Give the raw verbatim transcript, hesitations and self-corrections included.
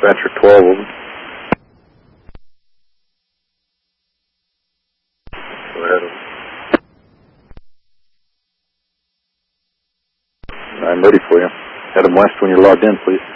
Dispatcher, twelve of them. Go ahead. I'm ready for you. Had them west when you're logged in, please.